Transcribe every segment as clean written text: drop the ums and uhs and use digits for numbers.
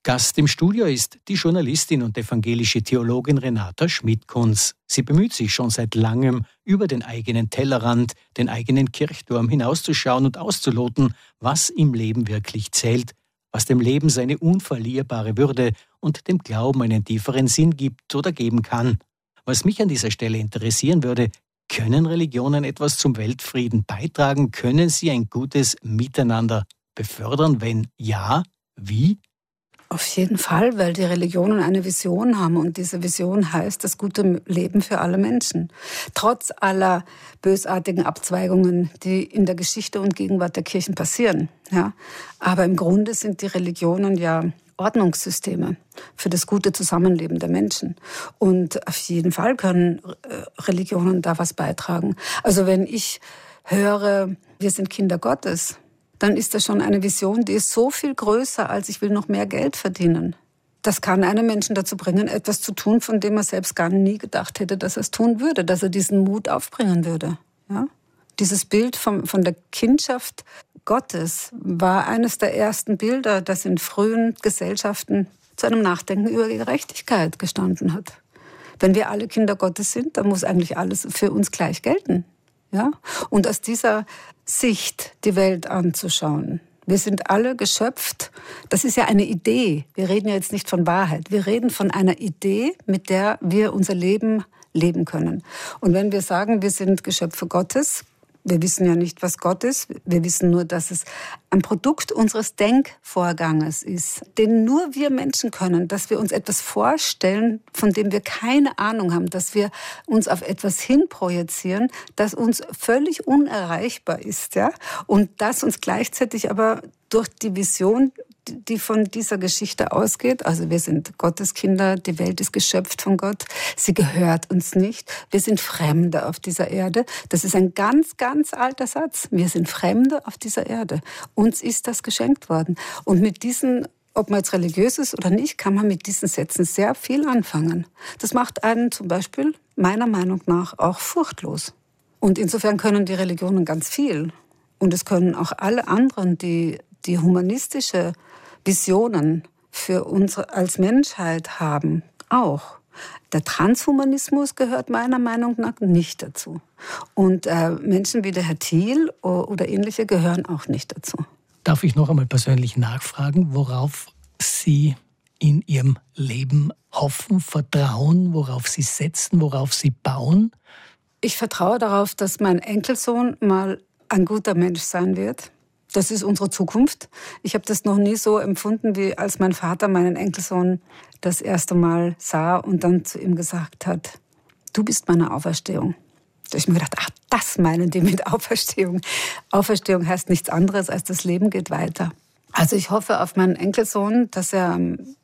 Gast im Studio ist die Journalistin und evangelische Theologin Renata Schmidt-Kunz. Sie bemüht sich schon seit langem, über den eigenen Tellerrand, den eigenen Kirchturm hinauszuschauen und auszuloten, was im Leben wirklich zählt, was dem Leben seine unverlierbare Würde und dem Glauben einen tieferen Sinn gibt oder geben kann. Was mich an dieser Stelle interessieren würde: Können Religionen etwas zum Weltfrieden beitragen? Können sie ein gutes Miteinander befördern? Wenn ja, wie? Auf jeden Fall, weil die Religionen eine Vision haben und diese Vision heißt das gute Leben für alle Menschen. Trotz aller bösartigen Abzweigungen, die in der Geschichte und Gegenwart der Kirchen passieren. Ja. Aber im Grunde sind die Religionen ja Ordnungssysteme für das gute Zusammenleben der Menschen. Und auf jeden Fall können Religionen da was beitragen. Also wenn ich höre, wir sind Kinder Gottes, dann ist das schon eine Vision, die ist so viel größer, als ich will noch mehr Geld verdienen. Das kann einen Menschen dazu bringen, etwas zu tun, von dem er selbst gar nie gedacht hätte, dass er es tun würde, dass er diesen Mut aufbringen würde. Ja? Dieses Bild von der Kindschaft Gottes war eines der ersten Bilder, das in frühen Gesellschaften zu einem Nachdenken über Gerechtigkeit gestanden hat. Wenn wir alle Kinder Gottes sind, dann muss eigentlich alles für uns gleich gelten. Ja? Und aus dieser Sicht die Welt anzuschauen. Wir sind alle geschöpft. Das ist ja eine Idee. Wir reden ja jetzt nicht von Wahrheit. Wir reden von einer Idee, mit der wir unser Leben leben können. Und wenn wir sagen, wir sind Geschöpfe Gottes, wir wissen ja nicht, was Gott ist. Wir wissen nur, dass es ein Produkt unseres Denkvorganges ist, den nur wir Menschen können, dass wir uns etwas vorstellen, von dem wir keine Ahnung haben, dass wir uns auf etwas hinprojizieren, das uns völlig unerreichbar ist, ja? Und das uns gleichzeitig aber durch die Vision, die von dieser Geschichte ausgeht, also wir sind Gottes Kinder, die Welt ist geschöpft von Gott, sie gehört uns nicht, wir sind Fremde auf dieser Erde. Das ist ein ganz, ganz alter Satz. Wir sind Fremde auf dieser Erde. Uns ist das geschenkt worden. Und mit diesen, ob man jetzt religiös ist oder nicht, kann man mit diesen Sätzen sehr viel anfangen. Das macht einen zum Beispiel, meiner Meinung nach, auch furchtlos. Und insofern können die Religionen ganz viel. Und es können auch alle anderen, die humanistische Visionen für uns als Menschheit haben, auch. Der Transhumanismus gehört meiner Meinung nach nicht dazu. Und Menschen wie der Herr Thiel oder ähnliche gehören auch nicht dazu. Darf ich noch einmal persönlich nachfragen, worauf Sie in Ihrem Leben hoffen, vertrauen, worauf Sie setzen, worauf Sie bauen? Ich vertraue darauf, dass mein Enkelsohn mal ein guter Mensch sein wird. Das ist unsere Zukunft. Ich habe das noch nie so empfunden, wie als mein Vater meinen Enkelsohn das erste Mal sah und dann zu ihm gesagt hat: Du bist meine Auferstehung. Da habe ich mir gedacht, ach, das meinen die mit Auferstehung. Auferstehung heißt nichts anderes, als das Leben geht weiter. Also ich hoffe auf meinen Enkelsohn, dass er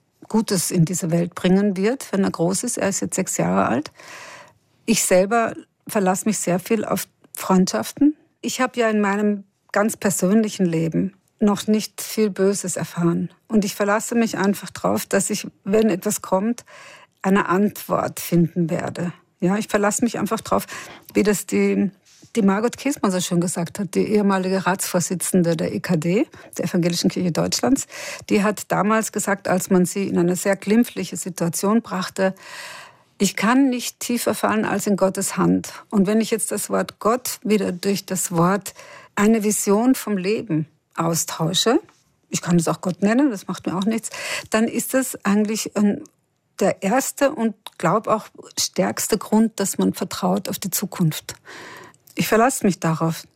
Gutes in diese Welt bringen wird, wenn er groß ist. Er ist jetzt 6 Jahre alt. Ich selber verlasse mich sehr viel auf Freundschaften. Ich habe ja in meinem ganz persönlichen Leben noch nicht viel Böses erfahren. Und ich verlasse mich einfach drauf, dass ich, wenn etwas kommt, eine Antwort finden werde. Ja, ich verlasse mich einfach drauf, wie das die Margot Käßmann so schön gesagt hat, die ehemalige Ratsvorsitzende der EKD, der Evangelischen Kirche Deutschlands. Die hat damals gesagt, als man sie in eine sehr glimpfliche Situation brachte: Ich kann nicht tiefer fallen als in Gottes Hand. Und wenn ich jetzt das Wort Gott wieder durch das Wort eine Vision vom Leben austausche, ich kann es auch Gott nennen, das macht mir auch nichts, dann ist das eigentlich der erste und, glaube auch, stärkste Grund, dass man vertraut auf die Zukunft. Ich verlasse mich darauf,